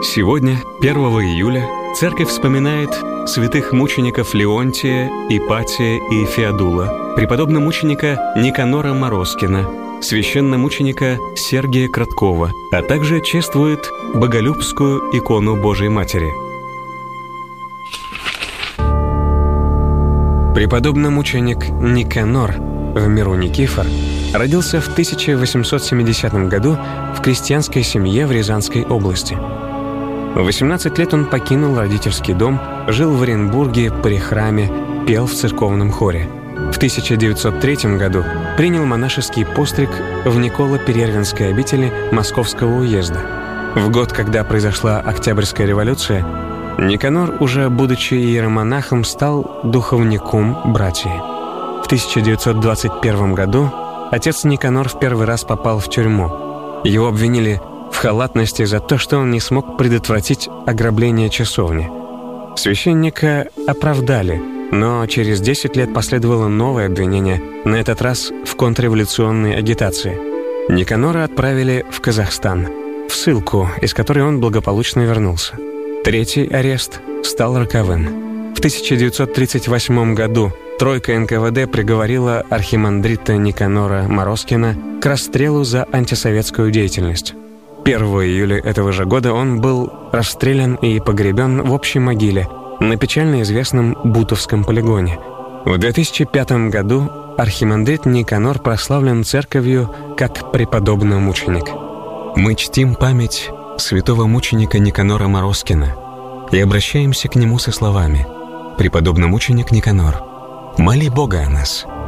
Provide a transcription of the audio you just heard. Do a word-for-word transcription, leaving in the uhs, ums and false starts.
Сегодня, первого июля, Церковь вспоминает святых мучеников Леонтия, Ипатия и Феодула, преподобно-мученика Никанора Мороскина, священномученика Сергия Краткова, а также чествует Боголюбскую икону Божией Матери. Преподобно-мученик Никанор, в миру Никифор, родился в тысяча восемьсот семидесятом году в крестьянской семье в Рязанской области. В восемнадцать лет он покинул родительский дом, жил в Оренбурге при храме, пел в церковном хоре. В тысяча девятьсот третьем году принял монашеский постриг в Николо-Перервинской обители Московского уезда. В год, когда произошла Октябрьская революция, Никанор, уже будучи иеромонахом, стал духовником братии. В тысяча девятьсот двадцать первом году отец Никанор в первый раз попал в тюрьму. Его обвинили в халатности за то, что он не смог предотвратить ограбление часовни. Священника оправдали, но через десять лет последовало новое обвинение, на этот раз в контрреволюционной агитации. Никанора отправили в Казахстан, в ссылку, из которой он благополучно вернулся. Третий арест стал роковым. В тысяча девятьсот тридцать восьмом году тройка эн ка вэ дэ приговорила архимандрита Никанора Мороскина к расстрелу за антисоветскую деятельность. первого июля этого же года он был расстрелян и погребен в общей могиле на печально известном Бутовском полигоне. В две тысячи пятом году архимандрит Никанор прославлен церковью как преподобно-мученик. Мы чтим память святого мученика Никанора Мороскина и обращаемся к нему со словами: «Преподобно-мученик Никанор, моли Бога о нас».